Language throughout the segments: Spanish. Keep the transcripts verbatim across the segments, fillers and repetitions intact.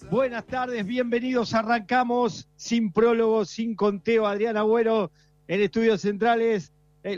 Buenas tardes, bienvenidos. Arrancamos sin prólogo, sin conteo. Adrián Agüero en Estudios Centrales. Eh,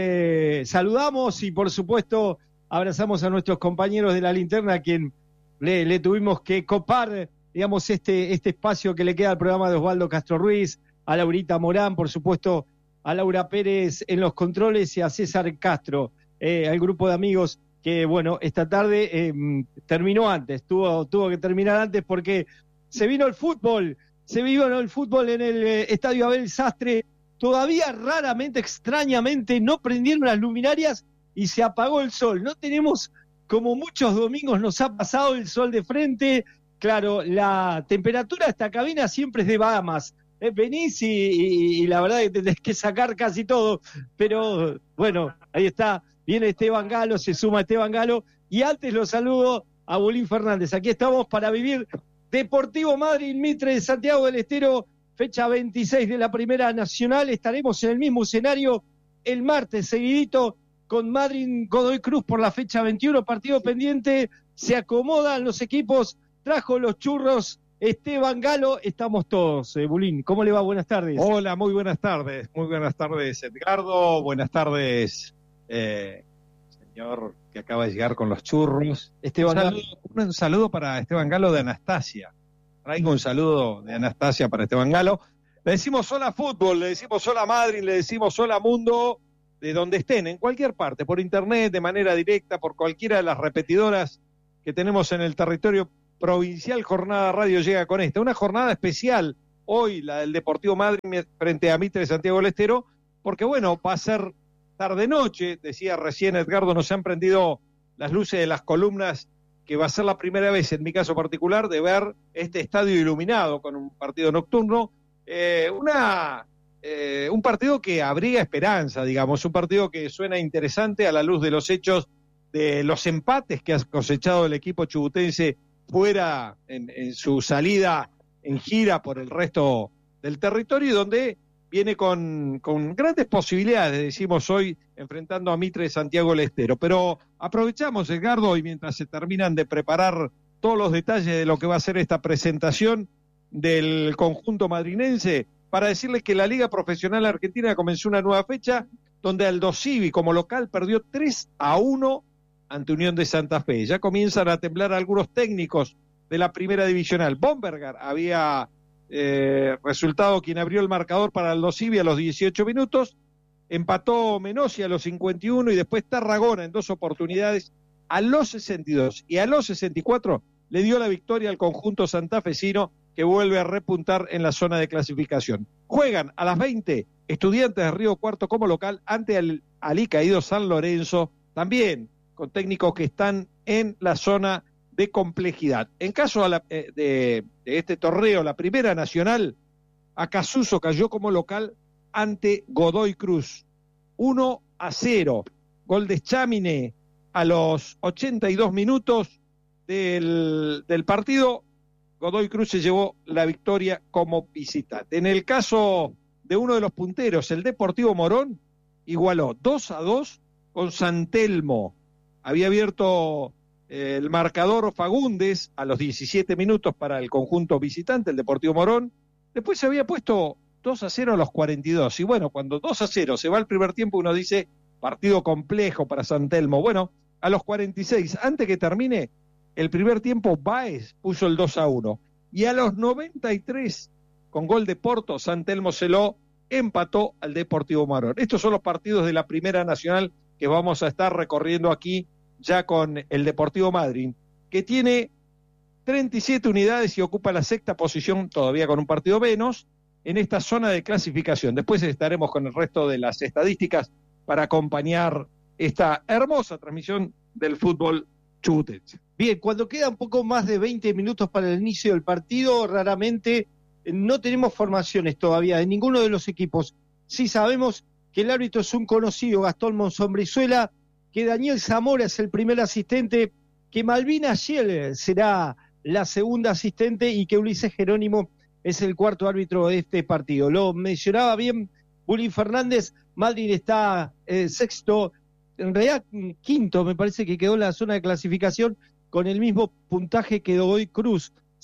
le saludamos y, por supuesto, abrazamos a nuestros compañeros de la linterna, a quien le, le tuvimos que copar, digamos, este, este espacio que le queda al programa de Osvaldo Castro Ruiz, a Laurita Morán, por supuesto, a Laura Pérez en los controles y a César Castro, eh, al grupo de amigos que, bueno, esta tarde eh, terminó antes, tuvo, tuvo que terminar antes porque se vino el fútbol, se vino el fútbol en el eh, Estadio Abel Sastre. Todavía raramente, extrañamente, no prendieron las luminarias y se apagó el sol. No tenemos, como muchos domingos nos ha pasado, el sol de frente. Claro, la temperatura de esta cabina siempre es de Bahamas. Eh, venís y, y, y la verdad que tenés que sacar casi todo. Pero bueno, ahí está. Viene Esteban Galo, se suma Esteban Galo. Y antes lo saludo a Bulín Fernández. Aquí estamos para vivir Deportivo Madrid Mitre de Santiago del Estero, fecha veintiséis de la Primera Nacional. Estaremos en el mismo escenario el martes seguidito con Madrid Godoy Cruz por la fecha veintiuno, partido pendiente. Se acomodan los equipos, trajo los churros Esteban Galo. Estamos todos, eh, Bulín. ¿Cómo le va? Buenas tardes. Hola, muy buenas tardes. Muy buenas tardes, Edgardo. Buenas tardes, eh, señor que acaba de llegar con los churros. Esteban un, saludo, un saludo para Esteban Galo de Anastasia. Traigo un saludo de Anastasia para Esteban Galo. Le decimos hola fútbol, le decimos hola Madrid, le decimos hola mundo, de donde estén, en cualquier parte, por internet, de manera directa, por cualquiera de las repetidoras que tenemos en el territorio provincial. Jornada Radio llega con esta. Una jornada especial, hoy la del Deportivo Madrid frente a Mitre de Santiago del Estero, porque bueno, va a ser tarde-noche, decía recién Edgardo, nos han prendido las luces de las columnas, que va a ser la primera vez, en mi caso particular, de ver este estadio iluminado con un partido nocturno. Eh, una, eh, un partido que abriga esperanza, digamos, un partido que suena interesante a la luz de los hechos, de los empates que ha cosechado el equipo chubutense fuera en, en su salida en gira por el resto del territorio, y donde viene con, con grandes posibilidades, decimos hoy, enfrentando a Mitre de Santiago del Estero. Pero aprovechamos, Edgardo, y mientras se terminan de preparar todos los detalles de lo que va a ser esta presentación del conjunto madrinense, para decirles que la Liga Profesional Argentina comenzó una nueva fecha, donde Aldo Civi, como local, perdió tres a uno ante Unión de Santa Fe. Ya comienzan a temblar algunos técnicos de la primera divisional. Bombergar había Eh, resultado quien abrió el marcador para Aldo Civi a los dieciocho minutos, empató Menossi a los cincuenta y uno y después Tarragona en dos oportunidades a los sesenta y dos y a los sesenta y cuatro le dio la victoria al conjunto santafesino, que vuelve a repuntar en la zona de clasificación. Juegan a las veinte Estudiantes de Río Cuarto como local ante el alicaído San Lorenzo, también con técnicos que están en la zona de complejidad. En caso a la, eh, de, de este torneo, la Primera Nacional, Acasuso cayó como local ante Godoy Cruz, uno a cero, gol de Chámine a los ochenta y dos minutos del, del partido. Godoy Cruz se llevó la victoria como visitante. En el caso de uno de los punteros, el Deportivo Morón, igualó dos a dos con San Telmo. Había abierto el marcador Fagundes a los diecisiete minutos para el conjunto visitante, el Deportivo Morón. Después se había puesto dos a cero a los cuarenta y dos. Y bueno, cuando dos a cero se va al primer tiempo, uno dice, partido complejo para San Telmo. Bueno, a los cuarenta y seis, antes que termine el primer tiempo, Báez puso el dos a uno. Y a los noventa y tres, con gol de Porto, San Telmo se lo empató al Deportivo Morón. Estos son los partidos de la Primera Nacional que vamos a estar recorriendo aquí ya con el Deportivo Madrid, que tiene treinta y siete unidades y ocupa la sexta posición, todavía con un partido menos, en esta zona de clasificación. Después estaremos con el resto de las estadísticas para acompañar esta hermosa transmisión del fútbol chubutense. Bien, cuando queda un poco más de veinte minutos para el inicio del partido, raramente no tenemos formaciones todavía de ninguno de los equipos. Sí sabemos que el árbitro es un conocido, Gastón Monzón-Brizuela, que Daniel Zamora es el primer asistente, que Malvina Schiel será la segunda asistente y que Ulises Jerónimo es el cuarto árbitro de este partido. Lo mencionaba bien Bulín Fernández, Madrid está eh, sexto, en realidad quinto, me parece que quedó en la zona de clasificación con el mismo puntaje que Godoy Cruz,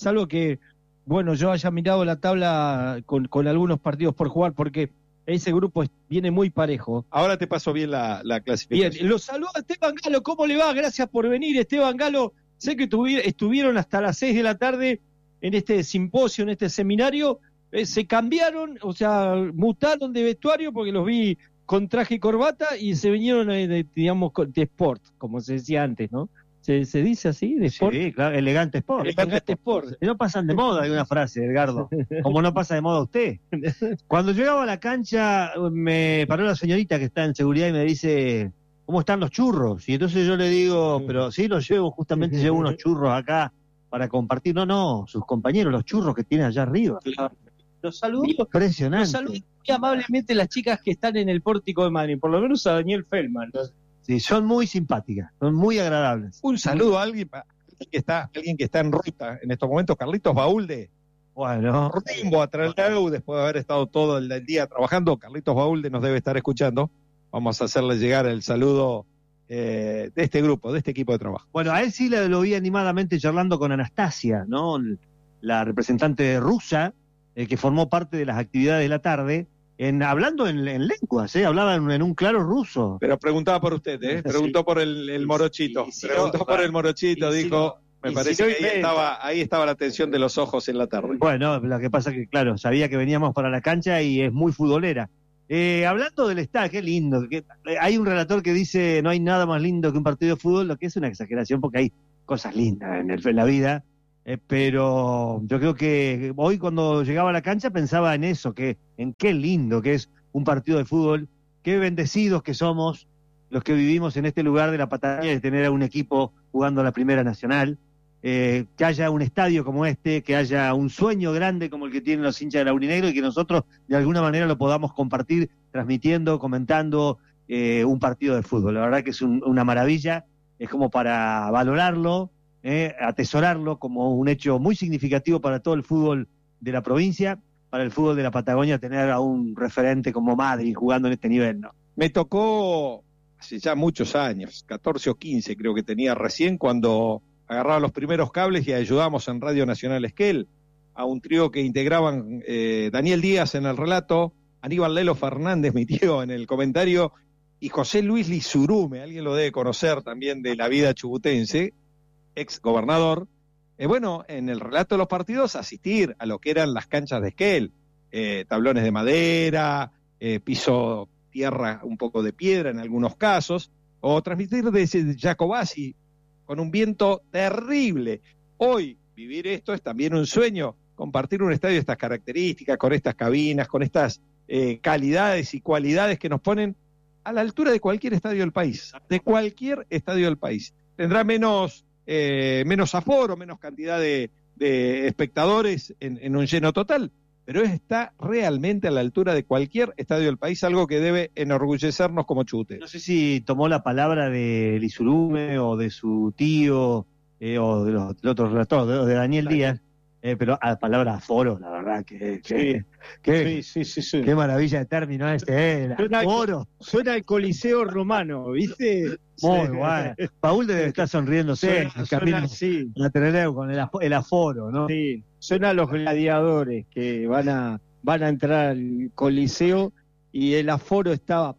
salvo que, bueno, yo haya mirado la tabla con, con algunos partidos por jugar, porque ese grupo es, viene muy parejo. Ahora te paso bien la, la clasificación. Bien, los saludo a Esteban Galo, ¿cómo le va? Gracias por venir, Esteban Galo. Sé que tuvi- estuvieron hasta las seis de la tarde en este simposio, en este seminario. Eh, se cambiaron, o sea, mutaron de vestuario porque los vi con traje y corbata y se vinieron, eh, de, digamos, de sport, como se decía antes, ¿no? ¿Se, se dice así, de sport? Sí, claro, elegante sport. Elegante sport. No pasan de moda alguna frase, Edgardo, como no pasa de moda usted. Cuando llegaba a la cancha, me paró la señorita que está en seguridad y me dice, ¿cómo están los churros? Y entonces yo le digo, pero sí, los llevo, justamente llevo unos churros acá para compartir. No, no, sus compañeros, los churros que tienen allá arriba. Los saludo, Impresionante. los saludo muy amablemente las chicas que están en el pórtico de Madrid, por lo menos a Daniel Feldman. Sí, son muy simpáticas, son muy agradables. Un saludo a alguien, a alguien que está, alguien que está en ruta en estos momentos, Carlitos Baúlde. Bueno, Rumbo a Trelew, después de haber estado todo el día trabajando. Carlitos Baúlde nos debe estar escuchando. Vamos a hacerle llegar el saludo eh, de este grupo, de este equipo de trabajo. bueno, a él sí lo, lo vi animadamente charlando con Anastasia, ¿no? La representante rusa, eh, que formó parte de las actividades de la tarde, en, hablando en, en lenguas, ¿eh? Hablaba en, en un claro ruso. Pero preguntaba por usted, ¿eh? Preguntó Sí. por el, el morochito. Y si Preguntó no, por el morochito, y si dijo. no, me y parece si no que ahí inventa. estaba, ahí estaba la atención de los ojos en la tarde. Bueno, lo que pasa que, claro, sabía que veníamos para la cancha y es muy futbolera. Eh, hablando del estadio, qué lindo. Que, eh, hay un relator que dice, no hay nada más lindo que un partido de fútbol, lo que es una exageración porque hay cosas lindas en, el, en la vida. Eh, pero yo creo que hoy cuando llegaba a la cancha pensaba en eso, que en qué lindo que es un partido de fútbol, qué bendecidos que somos los que vivimos en este lugar de la Patagonia de tener a un equipo jugando a la Primera Nacional, eh, que haya un estadio como este, que haya un sueño grande como el que tienen los hinchas de la Uninegro y que nosotros de alguna manera lo podamos compartir transmitiendo, comentando eh, un partido de fútbol. La verdad que es un, una maravilla, es como para valorarlo, Eh, atesorarlo como un hecho muy significativo para todo el fútbol de la provincia, para el fútbol de la Patagonia, tener a un referente como Madrid jugando en este nivel, ¿no? Me tocó hace ya muchos años, catorce o quince creo que tenía recién, cuando agarraba los primeros cables y ayudamos en Radio Nacional Esquel a un trío que integraban eh, Daniel Díaz en el relato, Aníbal Lelo Fernández, mi tío, en el comentario, y José Luis Lizurume, alguien lo debe conocer también de la vida chubutense, ex gobernador, eh, bueno, en el relato de los partidos asistir a lo que eran las canchas de Esquel, eh, tablones de madera, eh, piso, tierra, un poco de piedra en algunos casos, o transmitir desde Jacobasi con un viento terrible. Hoy vivir esto es también un sueño, compartir un estadio de estas características, con estas cabinas, con estas eh, calidades y cualidades que nos ponen a la altura de cualquier estadio del país, de cualquier estadio del país. Tendrá menos Eh, menos aforo, menos cantidad de, de espectadores en, en un lleno total, pero está realmente a la altura de cualquier estadio del país, algo que debe enorgullecernos como chute. No sé si tomó la palabra de Lizurume o de su tío eh, o de los, del otro relator, de, de Daniel Díaz, eh, pero a la palabra aforo, la verdad que, que, Sí. que- Sí, sí, sí, sí. qué maravilla de término este, eh, el Suena- aforo. Suena el Coliseo Romano, ¿viste? Muy Sí. bueno. Paul debe estar sonriéndose en Suena, el camino suena, sí, a Trelew con el, afo- el aforo, ¿no? sí. Suena a los gladiadores que van a, van a entrar al Coliseo y el aforo estaba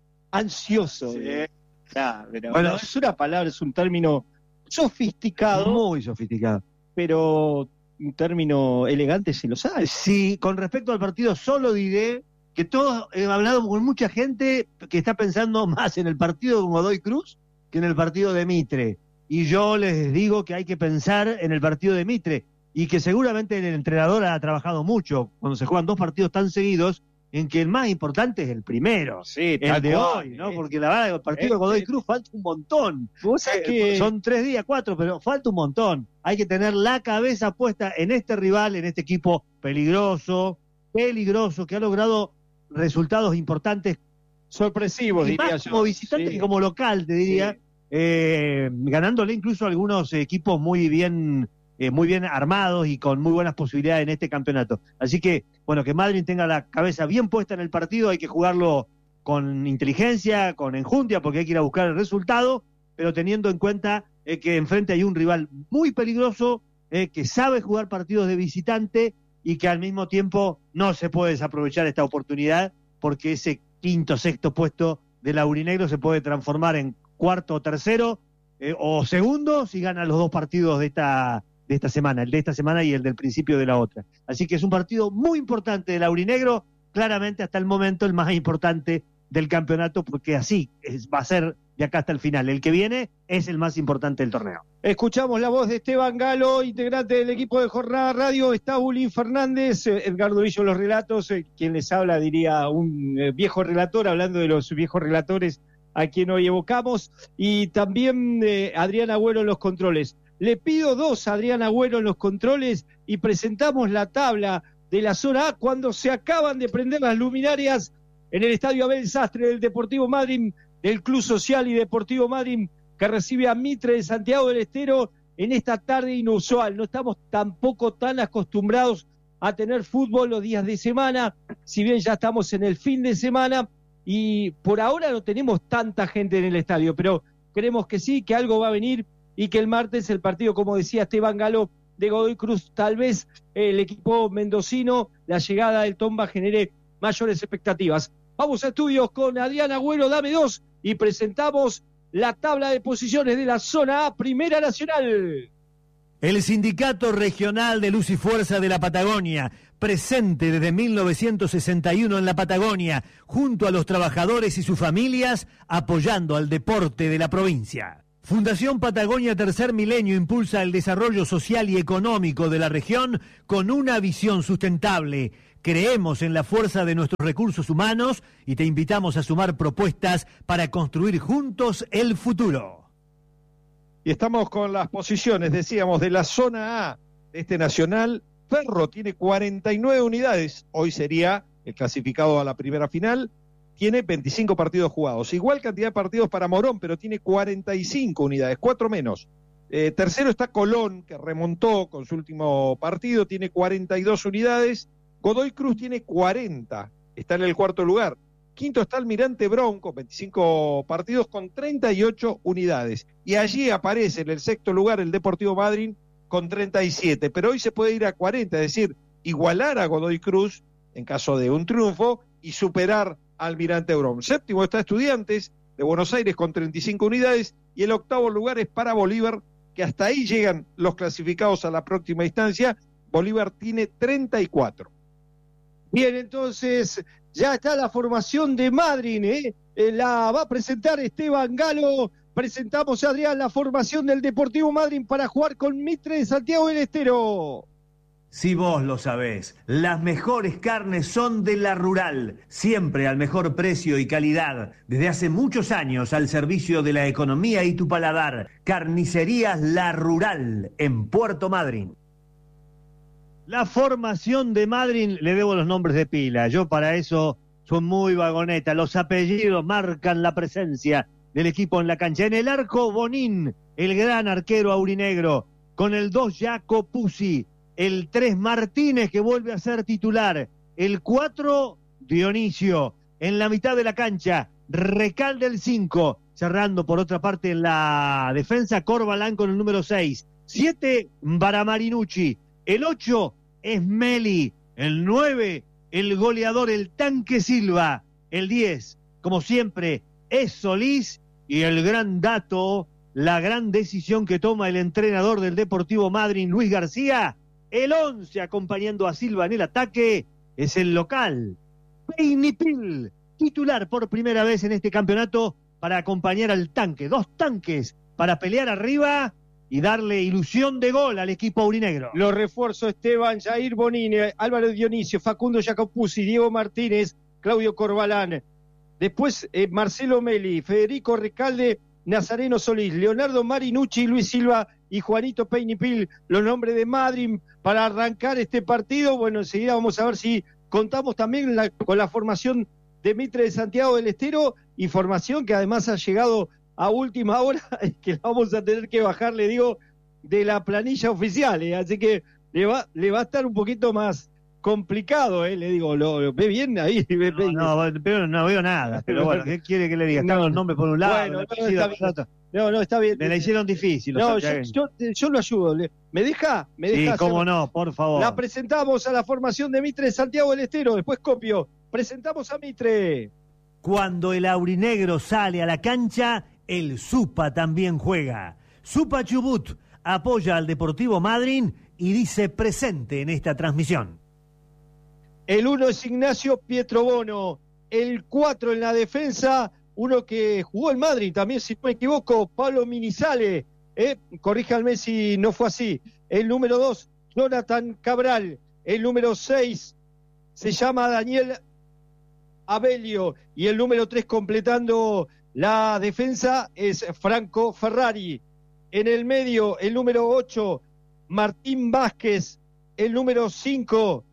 ansioso. Sí. de- Ah, pero Bueno, no, es una palabra, es un término sofisticado, Muy sofisticado. pero un término elegante si lo sabe. Sí, con respecto al partido, solo diré que todos he hablado con mucha gente que está pensando más en el partido de Godoy Cruz que en el partido de Mitre. Y yo les digo que hay que pensar en el partido de Mitre y que seguramente el entrenador ha trabajado mucho cuando se juegan dos partidos tan seguidos en que el más importante es el primero, Sí, el de hoy, ¿no? Porque la verdad, el partido de Godoy Cruz falta un montón. Vos sabés Eh, que Son tres días, cuatro, pero falta un montón. Hay que tener la cabeza puesta en este rival, en este equipo peligroso, peligroso, que ha logrado resultados importantes, sorpresivos, y diría más yo. como visitante Sí. que como local, te diría, Sí. eh, ganándole incluso a algunos equipos muy bien, eh, muy bien armados y con muy buenas posibilidades en este campeonato. Así que, bueno, que Madrid tenga la cabeza bien puesta en el partido, hay que jugarlo con inteligencia, con enjundia, porque hay que ir a buscar el resultado, pero teniendo en cuenta eh, que enfrente hay un rival muy peligroso eh, que sabe jugar partidos de visitante y que al mismo tiempo no se puede desaprovechar esta oportunidad porque ese quinto, sexto puesto del aurinegro se puede transformar en cuarto o tercero eh, o segundo si gana los dos partidos de esta, de esta semana, el de esta semana y el del principio de la otra. Así que es un partido muy importante del aurinegro, claramente hasta el momento el más importante del campeonato, porque así es, va a ser de acá hasta el final. El que viene es el más importante del torneo. Escuchamos la voz de Esteban Galo, integrante del equipo de Jornada Radio. Está Bulín Fernández, Edgardo Villo los relatos, eh, quien les habla diría un eh, viejo relator, hablando de los viejos relatores a quien hoy evocamos, y también eh, Adrián Agüero en los controles. Le pido dos a Adrián Agüero en los controles y presentamos la tabla de la zona A cuando se acaban de prender las luminarias en el Estadio Abel Sastre del Deportivo Madryn, del Club Social y Deportivo Madryn, que recibe a Mitre de Santiago del Estero en esta tarde inusual. No estamos tampoco tan acostumbrados a tener fútbol los días de semana, si bien ya estamos en el fin de semana, y por ahora no tenemos tanta gente en el estadio, pero creemos que sí, que algo va a venir, y que el martes el partido, como decía Esteban Galo, de Godoy Cruz, tal vez el equipo mendocino, la llegada del Tomba genere mayores expectativas. Vamos a estudios con Adrián Agüero, dame dos, y presentamos la tabla de posiciones de la zona A, Primera Nacional. El Sindicato Regional de Luz y Fuerza de la Patagonia, presente desde mil novecientos sesenta y uno en la Patagonia, junto a los trabajadores y sus familias, apoyando al deporte de la provincia. Fundación Patagonia Tercer Milenio impulsa el desarrollo social y económico de la región con una visión sustentable. Creemos en la fuerza de nuestros recursos humanos y te invitamos a sumar propuestas para construir juntos el futuro. Y estamos con las posiciones, decíamos, de la zona A de este nacional. Ferro tiene cuarenta y nueve unidades, hoy sería el clasificado a la primera final, tiene veinticinco partidos jugados. Igual cantidad de partidos para Morón, pero tiene cuarenta y cinco unidades, cuatro menos. Eh, tercero está Colón, que remontó con su último partido, tiene cuarenta y dos unidades. Godoy Cruz tiene cuarenta, está en el cuarto lugar. Quinto está Almirante Brown con veinticinco partidos con treinta y ocho unidades. Y allí aparece en el sexto lugar el Deportivo Madryn con treinta y siete. Pero hoy se puede ir a cuarenta, es decir, igualar a Godoy Cruz en caso de un triunfo y superar a Almirante Brown. Séptimo está Estudiantes de Buenos Aires con treinta y cinco unidades. Y el octavo lugar es para Bolívar, que hasta ahí llegan los clasificados a la próxima instancia. Bolívar tiene treinta y cuatro. Bien, entonces ya está la formación de Madryn, ¿eh? Eh, la va a presentar Esteban Galo. Presentamos, Adrián, la formación del Deportivo Madryn para jugar con Mitre de Santiago del Estero. Si vos lo sabés, las mejores carnes son de La Rural, siempre al mejor precio y calidad, desde hace muchos años al servicio de la economía y tu paladar. Carnicerías La Rural, en Puerto Madryn. La formación de Madryn, le debo los nombres de pila, yo para eso soy muy vagoneta, los apellidos marcan la presencia del equipo en la cancha. En el arco, Bonín, el gran arquero aurinegro, con el dos, Jaco Pusi, el tres, Martínez, que vuelve a ser titular, el cuatro, Dionisio, en la mitad de la cancha, Recalde el cinco, cerrando por otra parte en la defensa, Corbalán con el número seis, siete, Baramarinucci, el ocho es Meli, el nueve, el goleador, el Tanque Silva, el diez, como siempre, es Solís, y el gran dato, la gran decisión que toma el entrenador del Deportivo Madryn, Luis García, el once acompañando a Silva en el ataque, es el local, Peinipil, titular por primera vez en este campeonato para acompañar al Tanque, dos tanques para pelear arriba y darle ilusión de gol al equipo aurinegro. Los refuerzos: Esteban, Jair Bonín, Álvaro Dionisio, Facundo Jacopuzzi, Diego Martínez, Claudio Corbalán. Después eh, Marcelo Meli, Federico Recalde, Nazareno Solís, Leonardo Marinucci, Luis Silva y Juanito Peinipil, los nombres de Madryn para arrancar este partido. Bueno, enseguida vamos a ver si contamos también la, con la formación de Mitre de Santiago del Estero, y formación que además ha llegado a última hora, que la vamos a tener que bajar, le digo, de la planilla oficial, ¿eh? Así que le va, le va a estar un poquito más complicado, ¿eh? Le digo, ¿lo, lo ve bien ahí? No, no, pero no veo nada, pero bueno, ¿qué quiere que le diga? Están No, los nombres por un lado, bueno, el no, apellido está por otro. No, no, está bien. Me la hicieron difícil. No, yo, yo, yo lo ayudo. ¿Me deja? ¿Me deja? Sí, cómo no, por favor. La presentamos a la formación de Mitre de Santiago del Estero. Después copio. Presentamos a Mitre. Cuando el aurinegro sale a la cancha, el Supa también juega. Supa Chubut apoya al Deportivo Madryn y dice presente en esta transmisión. El uno es Ignacio Pietrobono. El cuatro en la defensa, uno que jugó el Madrid también, si no me equivoco, Pablo Minizale. Eh, corríjanme si no fue así. El número dos, Jonathan Cabral. El número seis se llama Daniel Abelio. Y el número tres, completando la defensa, es Franco Ferrari. En el medio, el número ocho, Martín Vázquez. El número cinco,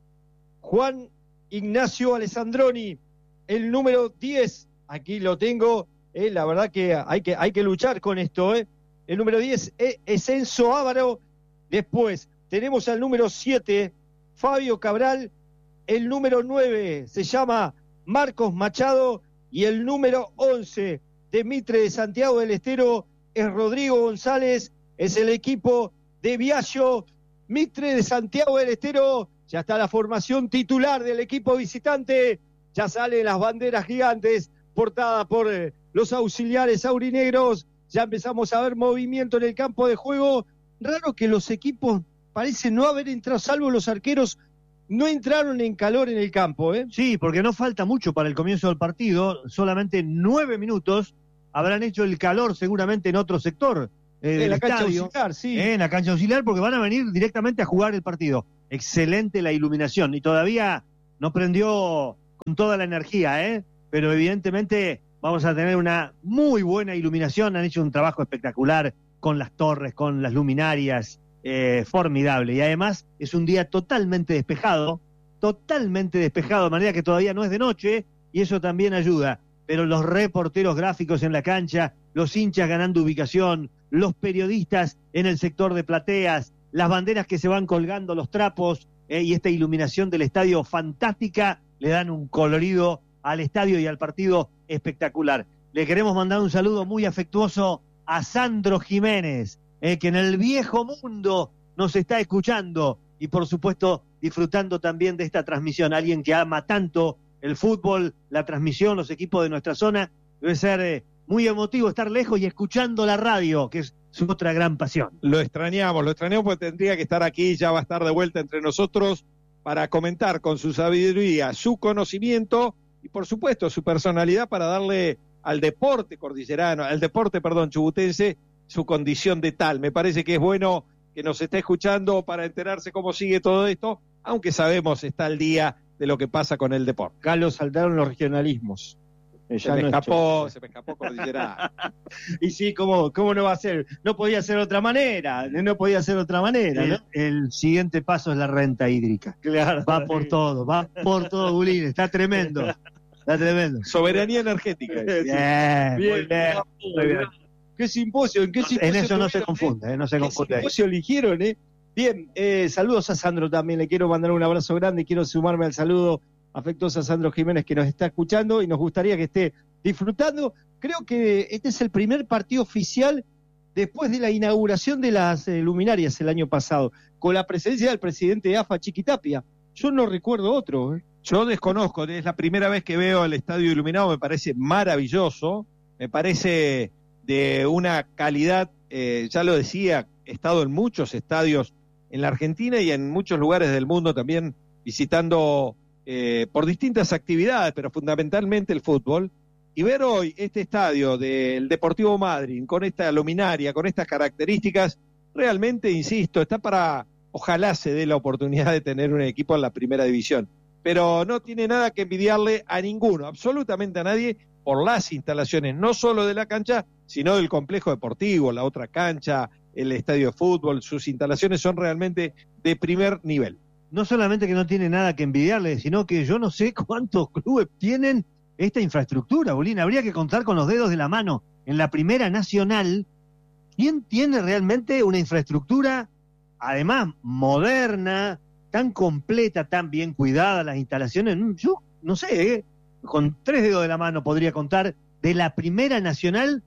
Juan Ignacio Alessandroni. El número diez, aquí lo tengo, eh, la verdad que hay, que hay que luchar con esto. Eh. El número diez es, es Enzo Ávaro. Después tenemos al número siete, Fabio Cabral. El número nueve se llama Marcos Machado. Y el número once de Mitre de Santiago del Estero es Rodrigo González. Es el equipo de Viallo. Mitre de Santiago del Estero, ya está la formación titular del equipo visitante. Ya salen las banderas gigantes portadas por eh, los auxiliares aurinegros. Ya empezamos a ver movimiento en el campo de juego. Raro que los equipos parecen no haber entrado, salvo los arqueros, no entraron en calor en el campo. ¿eh? Sí, porque no falta mucho para el comienzo del partido. Solamente nueve minutos. Habrán hecho el calor seguramente en otro sector eh, del en la estadio. Cancha auxiliar, sí. Eh, en la cancha auxiliar, porque van a venir directamente a jugar el partido. Excelente la iluminación. Y todavía no prendió con toda la energía, ¿eh? Pero evidentemente vamos a tener una muy buena iluminación. Han hecho un trabajo espectacular con las torres, con las luminarias, eh, formidable. Y además es un día totalmente despejado, totalmente despejado, de manera que todavía no es de noche, y eso también ayuda. Pero los reporteros gráficos en la cancha, los hinchas ganando ubicación, los periodistas en el sector de plateas, las banderas que se van colgando, los trapos, eh, y esta iluminación del estadio fantástica, le dan un colorido al estadio y al partido espectacular. Le queremos mandar un saludo muy afectuoso a Sandro Jiménez, eh, que en el viejo mundo nos está escuchando y por supuesto disfrutando también de esta transmisión. Alguien que ama tanto el fútbol, la transmisión, los equipos de nuestra zona. Debe ser eh, muy emotivo estar lejos y escuchando la radio, que es su otra gran pasión. Lo extrañamos, lo extrañamos porque tendría que estar aquí, ya va a estar de vuelta entre nosotros para comentar con su sabiduría, su conocimiento y por supuesto su personalidad para darle al deporte cordillerano, al deporte, perdón, chubutense, su condición de tal. Me parece que es bueno que nos esté escuchando para enterarse cómo sigue todo esto, aunque sabemos está al día de lo que pasa con el deporte. Carlos, saltaron los regionalismos. Se me, escapó, se me escapó Cordillera. Y sí, ¿cómo, ¿cómo no va a ser? No podía ser de otra manera, no podía ser de otra manera, ¿no? El, el siguiente paso es la renta hídrica. Claro. Va por todo, va por todo, Bulín, está tremendo. Está tremendo. Soberanía energética. Bien, bien, muy bien, muy bien. ¿Qué simposio? ¿En qué simposio? En eso no se confunde, eh, no se ¿Qué confunde. simposio eligieron, eh? Bien, eh, saludos a Sandro también, le quiero mandar un abrazo grande, quiero sumarme al saludo afectuoso a Sandro Jiménez que nos está escuchando y nos gustaría que esté disfrutando. Creo que este es el primer partido oficial después de la inauguración de las eh, luminarias el año pasado, con la presencia del presidente de A F A, Chiquitapia. Yo no recuerdo otro. ¿eh? Yo desconozco, es la primera vez que veo el estadio iluminado, me parece maravilloso, me parece de una calidad, eh, ya lo decía, he estado en muchos estadios en la Argentina y en muchos lugares del mundo también visitando eh, por distintas actividades, pero fundamentalmente el fútbol, y ver hoy este estadio del Deportivo Madryn con esta luminaria, con estas características, realmente, insisto, está para, ojalá se dé la oportunidad de tener un equipo en la primera división, pero no tiene nada que envidiarle a ninguno, absolutamente a nadie, por las instalaciones, no solo de la cancha, sino del complejo deportivo, la otra cancha, el estadio de fútbol, sus instalaciones son realmente de primer nivel. No solamente que no tiene nada que envidiarle, sino que yo no sé cuántos clubes tienen esta infraestructura, Bolín. Habría que contar con los dedos de la mano. En la Primera Nacional, ¿quién tiene realmente una infraestructura, además moderna, tan completa, tan bien cuidada, las instalaciones? Yo no sé, ¿eh? Con tres dedos de la mano podría contar de la Primera Nacional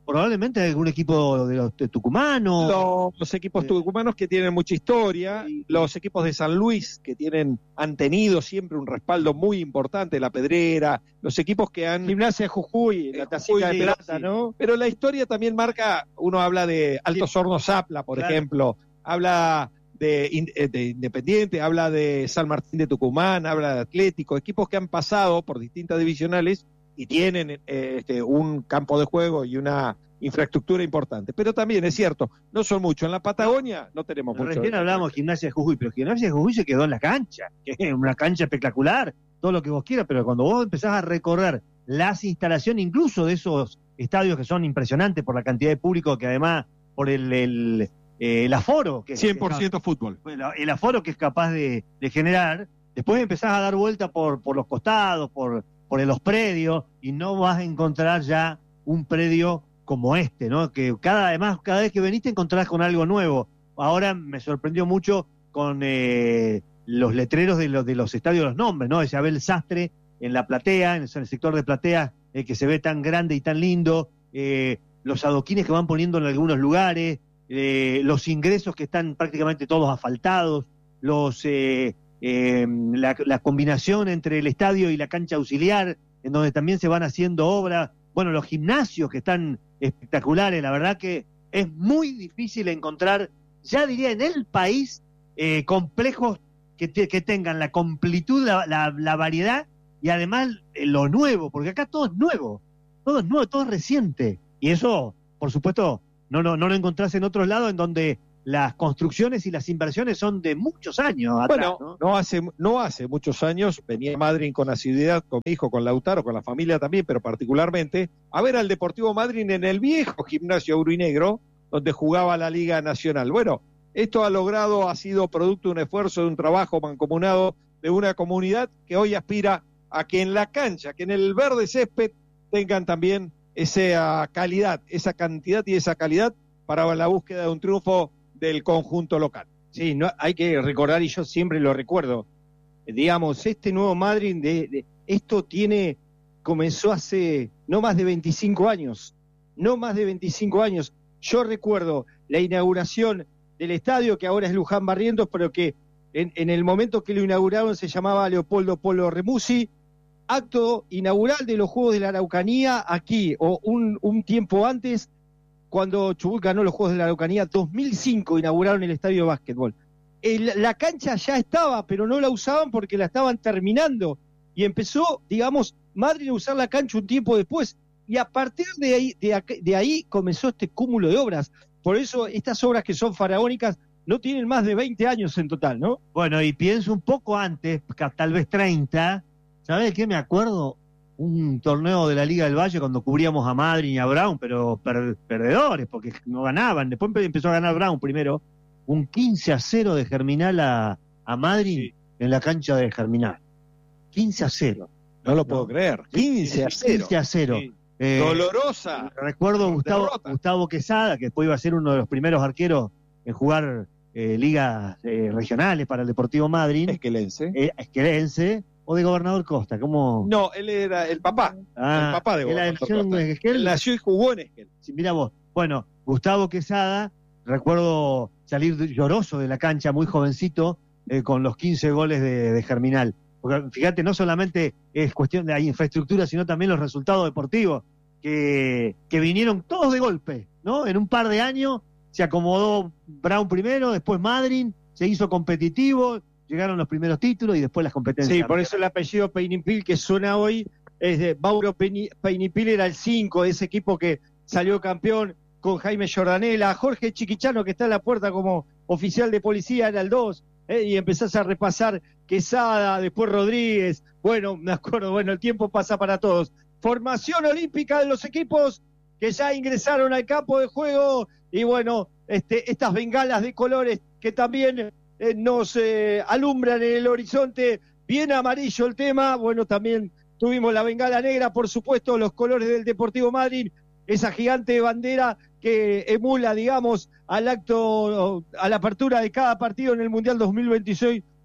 probablemente algún equipo de los de tucumanos. Los, los equipos Eh, tucumanos que tienen mucha historia, sí. los equipos de San Luis que tienen, han tenido siempre un respaldo muy importante, La Pedrera, los equipos que han... Gimnasia de Jujuy, la Eh, tacita Jujuy, de plata, sí. ¿no? Pero la historia también marca, uno habla de Altos Hornos Zapla, por Claro. ejemplo, habla de, in- eh, de Independiente, habla de San Martín de Tucumán, habla de Atlético, equipos que han pasado por distintas divisionales y tienen eh, este, un campo de juego y una infraestructura importante. Pero también es cierto, no son muchos. En la Patagonia no tenemos mucho. Recién hablamos de Gimnasia de Jujuy, pero Gimnasia de Jujuy se quedó en la cancha, que es una cancha espectacular, todo lo que vos quieras, pero cuando vos empezás a recorrer las instalaciones, incluso de esos estadios que son impresionantes por la cantidad de público, que además por el, el, eh, el aforo, que, cien por ciento fútbol. que- el aforo que es capaz de, de generar, después empezás a dar vuelta por, por los costados, por, por los predios, y no vas a encontrar ya un predio como este, ¿no? Que cada además cada vez que venís te encontrás con algo nuevo. Ahora me sorprendió mucho con eh, los letreros de los de los estadios, los nombres, ¿no? Isabel Sastre en la platea, en el sector de platea, eh, que se ve tan grande y tan lindo, eh, los adoquines que van poniendo en algunos lugares, eh, los ingresos que están prácticamente todos asfaltados, los eh, eh, la, la combinación entre el estadio y la cancha auxiliar, en donde también se van haciendo obras. Bueno, los gimnasios que están espectaculares, la verdad que es muy difícil encontrar, ya diría en el país, eh, complejos que, te- que tengan la completud, la, la- la variedad y además eh, lo nuevo, porque acá todo es nuevo, todo es nuevo, todo es reciente. Y eso, por supuesto, no, no, no lo encontrás en otros lados en donde las construcciones y las inversiones son de muchos años atrás, Bueno, ¿no? no hace, no hace muchos años venía Madryn con asiduidad, con mi hijo, con Lautaro, con la familia también, pero particularmente, a ver al Deportivo Madryn en el viejo gimnasio Auro y Negro, donde jugaba la Liga Nacional. Bueno, esto ha logrado, ha sido producto de un esfuerzo, de un trabajo mancomunado de una comunidad que hoy aspira a que en la cancha, que en el verde césped tengan también esa calidad, esa cantidad y esa calidad para la búsqueda de un triunfo del conjunto local. Sí, no, hay que recordar, y yo siempre lo recuerdo, eh, digamos, este nuevo Madryn, de, de- esto tiene, comenzó hace no más de veinticinco años, no más de veinticinco años. Yo recuerdo la inauguración del estadio, que ahora es Luján Barrientos, pero que en, en el momento que lo inauguraron se llamaba Leopoldo Polo Remusi, acto inaugural de los Juegos de la Araucanía aquí, o un, un tiempo antes, cuando Chubut ganó los Juegos de la Araucanía, dos mil cinco inauguraron el estadio de básquetbol. El- la cancha ya estaba, pero no la usaban porque la estaban terminando. Y empezó, digamos, Madrid a usar la cancha un tiempo después. Y a partir de ahí, de, aqu- de ahí comenzó este cúmulo de obras. Por eso estas obras que son faraónicas no tienen más de veinte años en total, ¿no? Bueno, y pienso un poco antes, ca- tal vez treinta, ¿sabes qué me acuerdo? Un torneo de la Liga del Valle cuando cubríamos a Madryn y a Brown, pero per- perdedores, porque no ganaban. Después empe- empezó a ganar Brown primero, un quince a cero de Germinal a, a Madryn Sí. en la cancha de Germinal. quince a cero. No lo No. puedo creer. quince a cero. quince a cero. Sí. Eh, Dolorosa. Recuerdo Gustavo, derrota. Gustavo Quesada, que después iba a ser uno de los primeros arqueros en jugar eh, ligas eh, regionales para el Deportivo Madryn, Esquelense. eh, esquelense, o de Gobernador Costa. ¿Cómo? No, él era el papá. Ah, el papá de él Gobernador nació en Costa. Esquel. Él nació y jugó en Esquel. Sí, mira vos. Bueno, Gustavo Quesada, recuerdo salir de- lloroso de la cancha, muy jovencito, eh, con los quince goles de, de Germinal. Porque fíjate, no solamente es cuestión de la infraestructura, sino también los resultados deportivos, que, que vinieron todos de golpe, ¿no? En un par de años se acomodó Brown primero, después Madryn, se hizo competitivo, llegaron los primeros títulos y después las competencias. Sí, por eso el apellido Peinipil que suena hoy es de Mauro Peini- Peinipil, era el cinco de ese equipo que salió campeón con Jaime Jordanela, Jorge Chiquichano que está en la puerta como oficial de policía era el dos, eh, y empezás a repasar Quesada, después Rodríguez, bueno, me acuerdo, bueno, el tiempo pasa para todos. Formación olímpica de los equipos que ya ingresaron al campo de juego y bueno, este, estas bengalas de colores que también eh, nos eh, alumbran en el horizonte, bien amarillo el tema, bueno, también tuvimos la bengala negra, por supuesto, los colores del Deportivo Madryn, esa gigante bandera que emula, digamos, al acto, a la apertura de cada partido en el Mundial dos mil veintiséis,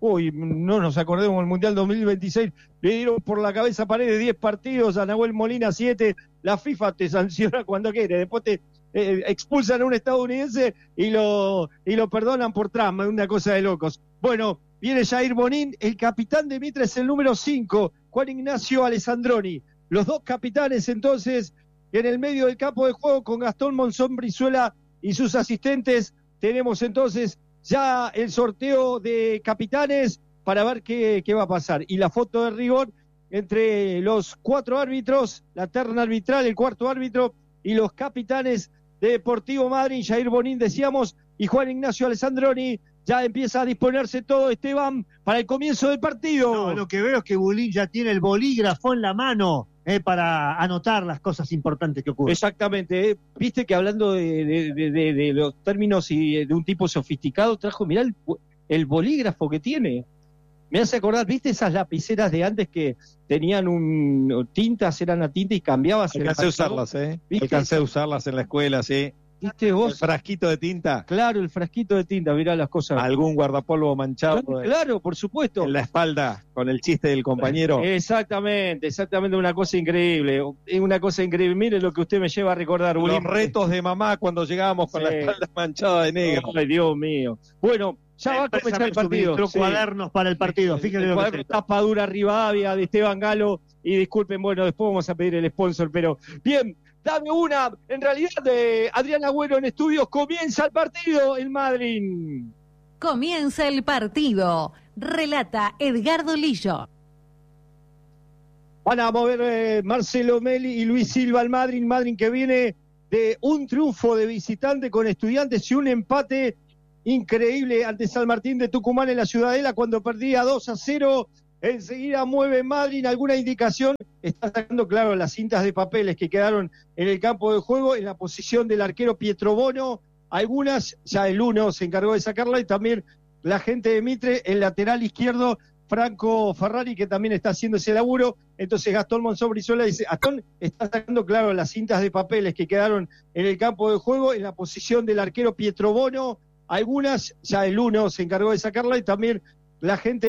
uy, no nos acordemos, el Mundial dos mil veintiséis, le dieron por la cabeza pared de diez partidos, a Nahuel Molina siete, la FIFA te sanciona cuando quiere, después te eh, expulsan a un estadounidense y lo, y lo perdonan por trama, una cosa de locos. Bueno, viene Jair Bonín, el capitán de Mitre es el número cinco, Juan Ignacio Alessandroni, los dos capitanes entonces en el medio del campo de juego con Gastón Monzón Brizuela y sus asistentes. Tenemos entonces ya el sorteo de capitanes para ver qué, qué va a pasar. Y la foto de rigor entre los cuatro árbitros, la terna arbitral, el cuarto árbitro y los capitanes de Deportivo Madryn, Jair Bonín, decíamos, y Juan Ignacio Alessandroni. Ya empieza a disponerse todo, Esteban, para el comienzo del partido. No, lo que veo es que Bulín ya tiene el bolígrafo en la mano eh, para anotar las cosas importantes que ocurren. Exactamente. Eh. Viste que hablando de, de, de, de, de los términos y de un tipo sofisticado, trajo, mirá el, el bolígrafo que tiene. Me hace acordar, ¿viste esas lapiceras de antes que tenían un tintas, eran a tinta y cambiabas? Alcancé a usarlas, ¿eh? ¿Viste? Alcancé a usarlas en la escuela, sí. ¿Viste vos? El frasquito de tinta. Claro, el frasquito de tinta, mirá las cosas. Algún guardapolvo manchado. Claro, claro, por supuesto. En la espalda, con el chiste del compañero. Exactamente, exactamente, una cosa increíble. Es una cosa increíble. Mire lo que usted me lleva a recordar, Los Bulín. retos de mamá cuando llegábamos con Sí. la espalda manchada de negro. Ay, Dios mío. Bueno, ya va a comenzar el partido. Sí. Cuadernos para el partido, fíjense lo que es esto. Tapa dura Rivadavia de Esteban Galo. Y disculpen, bueno, después vamos a pedir el sponsor, pero bien. Dame una, en realidad, de Adrián Agüero en estudios. Comienza el partido en Madryn. Comienza el partido. Relata Edgardo Lillo. Van a mover eh, Marcelo Meli y Luis Silva al Madryn. Madryn que viene de un triunfo de visitante con Estudiantes y un empate increíble ante San Martín de Tucumán en la Ciudadela cuando perdía dos a cero. Enseguida mueve Madryn, alguna indicación, está sacando, claro, las cintas de papeles que quedaron en el campo de juego, en la posición del arquero Pietrobono, algunas, ya el uno se encargó de sacarla, y también la gente de Mitre, el lateral izquierdo, Franco Ferrari, que también está haciendo ese laburo. Entonces Gastón Monzón Brizuela dice, Gastón está sacando, claro, las cintas de papeles que quedaron en el campo de juego, en la posición del arquero Pietrobono, algunas, ya el uno se encargó de sacarla, y también la gente